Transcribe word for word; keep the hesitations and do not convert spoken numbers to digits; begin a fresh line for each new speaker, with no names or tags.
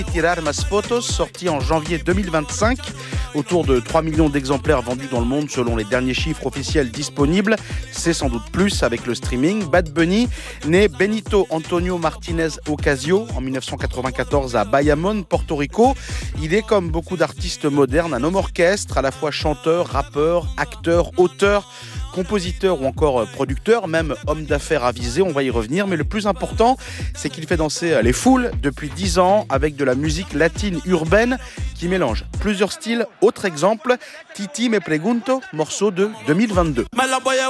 Tirar Mas Fotos, sorti en janvier deux mille vingt-cinq. Autour de trois millions d'exemplaires vendus dans le monde selon les derniers chiffres officiels disponibles. C'est sans doute plus avec le streaming. Bad Bunny, né Benito Antonio Martinez Ocasio en dix-neuf cent quatre-vingt-quatorze à Bayamón, Porto Rico. Il est comme beaucoup d'artistes modernes un homme orchestre, à la fois chanteur, rappeur, acteur, auteur, compositeur ou encore producteur, même homme d'affaires avisé, on va y revenir. Mais le plus important, c'est qu'il fait danser les foules depuis dix ans avec de la musique latine urbaine qui mélange plusieurs styles. Autre exemple, Titi Me Pregunto, morceau de deux mille vingt-deux.